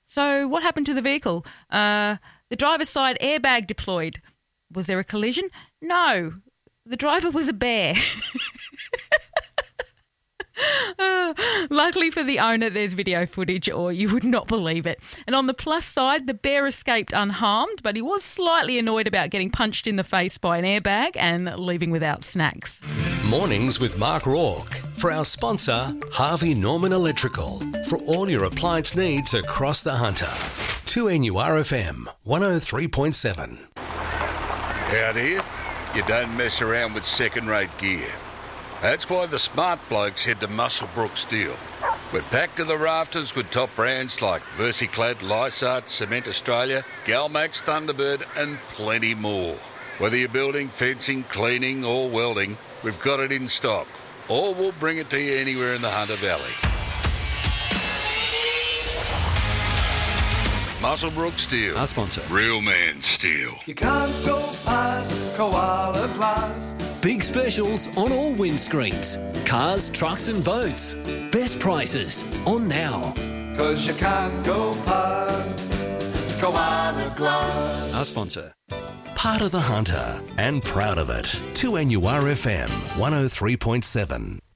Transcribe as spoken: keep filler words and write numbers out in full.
So what happened to the vehicle? Uh, the driver's side airbag deployed. Was there a collision? No. The driver was a bear. Uh, luckily for the owner, there's video footage or you would not believe it. And on the plus side, the bear escaped unharmed, but he was slightly annoyed about getting punched in the face by an airbag and leaving without snacks. Mornings with Mark Rourke. For our sponsor, Harvey Norman Electrical. For all your appliance needs across the Hunter. two N U R F M, one oh three point seven. Out here, you don't mess around with second-rate gear. That's why the smart blokes head to Muswellbrook Steel. We're packed to the rafters with top brands like Versiclad, Lysart, Cement Australia, Galmax, Thunderbird and plenty more. Whether you're building, fencing, cleaning or welding, we've got it in stock. Or we'll bring it to you anywhere in the Hunter Valley. Muswellbrook Steel. Our sponsor. Real man steel. You can't go past Koala Glass. Big specials on all windscreens. Cars, trucks and boats. Best prices on now. Cause you can't go past Koala Glass. Our sponsor. Part of the Hunter and proud of it. two N U R F M, one oh three point seven.